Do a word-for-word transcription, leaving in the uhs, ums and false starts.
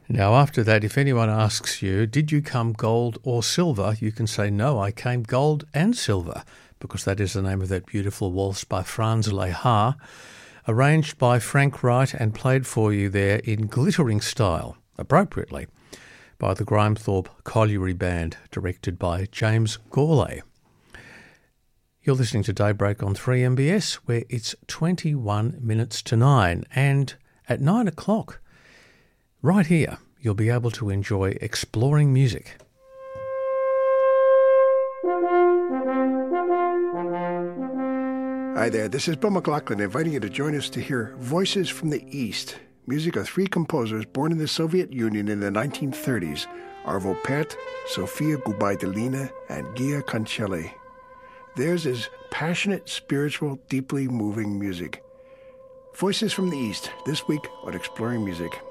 Now, after that, if anyone asks you, did you come gold or silver, you can say, no, I came gold and silver, because that is the name of that beautiful waltz by Franz Lehár, arranged by Frank Wright and played for you there in glittering style, appropriately, by the Grimethorpe Colliery Band, directed by James Gourlay. You're listening to Daybreak on three M B S, where it's twenty-one minutes to nine, and at nine o'clock, right here, you'll be able to enjoy Exploring Music. Hi there, this is Bill McLaughlin inviting you to join us to hear Voices from the East, music of three composers born in the Soviet Union in the nineteen thirties, Arvo Pärt, Sofia Gubaidulina, and Gia Cancelli. Theirs is passionate, spiritual, deeply moving music. Voices from the East, this week on Exploring Music.